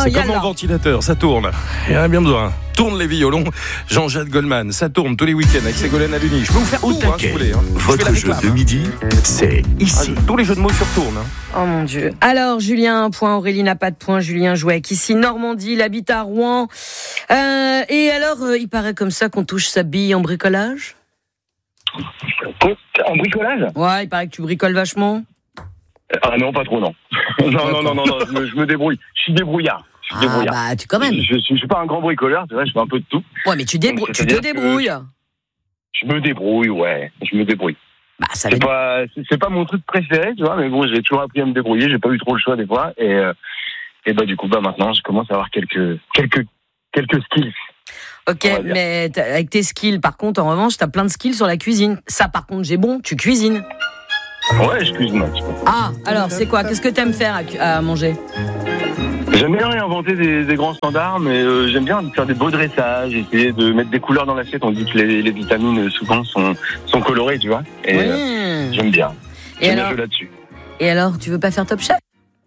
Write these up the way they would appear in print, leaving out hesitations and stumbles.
C'est comme mon ventilateur, ça tourne. Il en a bien besoin. Tourne les violons. Jean-Jacques Goldman, ça tourne tous les week-ends avec Ségolène Hallyoni. Je peux vous faire tout, si vous voulez. Votre jeu de midi, c'est ici. Tous les jeux de mots sur tourne. Oh mon Dieu. Alors, Julien, un point. Aurélie n'a pas de point. Julien joue avec ici Normandie. Il habite à Rouen. Et alors, il paraît comme ça qu'on touche sa bille en bricolage ? En bricolage ? Ouais, il paraît que tu bricoles vachement. Ah non, pas trop, non. Non, je me débrouille. Je suis débrouillard. Bah, tu quand même. Je suis pas un grand bricoleur, c'est vrai, je fais un peu de tout. Ouais, mais tu te débrouilles. Je me débrouille, ouais. Je me débrouille. Bah, ça c'est pas mon truc préféré, tu vois, mais bon, j'ai toujours appris à me débrouiller, j'ai pas eu trop le choix des fois, et bah, du coup, bah, maintenant, je commence à avoir quelques skills. Ok, mais avec tes skills, par contre, en revanche, t'as plein de skills sur la cuisine. Ça, par contre, j'ai bon, tu cuisines. Ouais, je cuisine un petit peu. Ah, alors, c'est quoi ? Qu'est-ce que t'aimes faire à manger ? J'aime bien réinventer des grands standards, mais j'aime bien faire des beaux dressages, essayer de mettre des couleurs dans l'assiette. On dit que les vitamines, souvent, sont colorées, tu vois. Et j'aime bien. J'aime bien jouer là-dessus. Et alors, tu veux pas faire Top Chef ?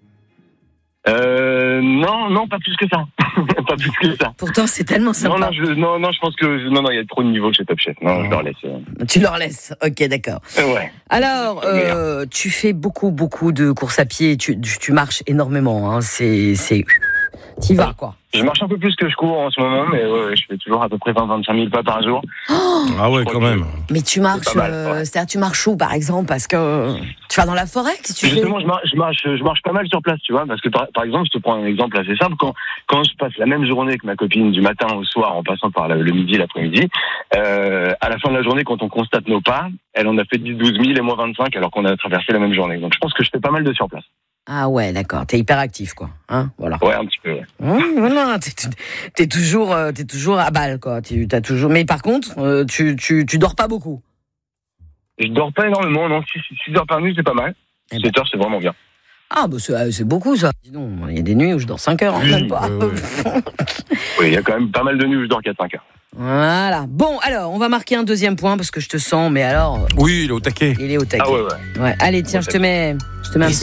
Non, pas plus que ça. Pas plus que ça. Pourtant, c'est tellement sympa. Non, je pense que il y a trop de niveaux chez Top Chef. Non, je leur laisse. Tu leur laisses. Ok, d'accord. Ouais. Alors, tu fais beaucoup de courses à pied. Tu marches énormément. Hein. T'y vas, quoi. Je marche un peu plus que je cours en ce moment, mais ouais, je fais toujours à peu près 20-25 000 pas par jour. Ah ouais, quand même. Mais tu marches, c'est-à-dire tu marches où, par exemple ? Parce que tu vas dans la forêt, qu'est-ce que tu fais ? Justement, je marche pas mal sur place, tu vois, parce que par exemple, je te prends un exemple assez simple. Quand je passe la même journée que ma copine du matin au soir, en passant par le midi et l'après-midi, à la fin de la journée, quand on constate nos pas, elle en a fait 10-12 000 et moi 25, alors qu'on a traversé la même journée. Donc je pense que je fais pas mal de sur place. Ah ouais, d'accord. T'es hyper actif, quoi. Hein, voilà. Ouais, un petit peu. Ouais. Voilà, t'es toujours à balle, quoi. T'as toujours. Mais par contre, tu dors pas beaucoup. Je dors pas énormément, non. 6 heures par nuit, c'est pas mal. 7 heures, c'est vraiment bien. Ah, bah c'est beaucoup, ça. Dis donc, il y a des nuits où je dors 5 heures, hein, même pas. Oui, il y a quand même pas mal de nuits où je dors 4-5 heures. Voilà. Bon, alors, on va marquer un deuxième point parce que je te sens, mais alors. Oui, il est au taquet. Il est au taquet. Ah ouais. Ouais. Allez, tiens, je te mets un